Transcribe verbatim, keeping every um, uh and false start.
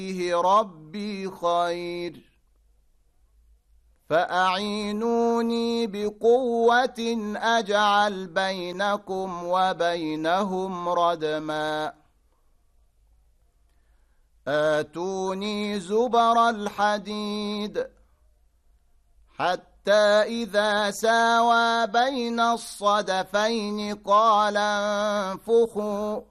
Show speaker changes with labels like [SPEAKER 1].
[SPEAKER 1] فيه ربي خير فأعينوني بقوة أجعل بينكم وبينهم ردما آتوني زبر الحديد حتى إذا ساوى بين الصدفين قال انفخوا